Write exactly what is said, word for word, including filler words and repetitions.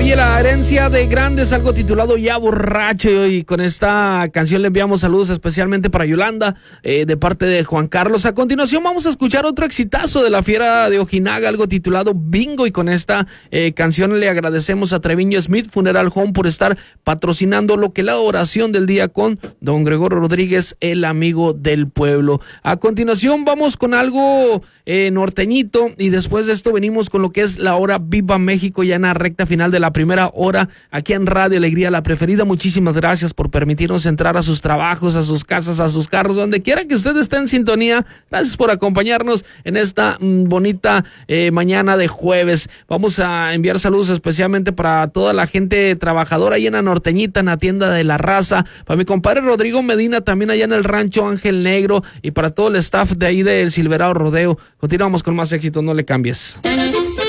Oye, la herencia de grandes, algo titulado Ya Borracho, y con esta canción le enviamos saludos especialmente para Yolanda, eh, de parte de Juan Carlos. A continuación vamos a escuchar otro exitazo de la Fiera de Ojinaga, algo titulado Bingo, y con esta eh, canción le agradecemos a Treviño Smith Funeral Home por estar patrocinando lo que la oración del día con don Gregorio Rodríguez, el amigo del pueblo. A continuación vamos con algo eh, norteñito, y después de esto venimos con lo que es la hora Viva México, ya en la recta final de la primera hora aquí en Radio Alegría, la preferida. Muchísimas gracias por permitirnos entrar a sus trabajos, a sus casas, a sus carros, donde quiera que usted esté en sintonía. Gracias por acompañarnos en esta mm, bonita eh, mañana de jueves. Vamos a enviar saludos especialmente para toda la gente trabajadora ahí en la norteñita, en la tienda de La Raza, para mi compadre Rodrigo Medina también allá en el rancho Ángel Negro, y para todo el staff de ahí del Silverado Rodeo. Continuamos con más éxito, no le cambies.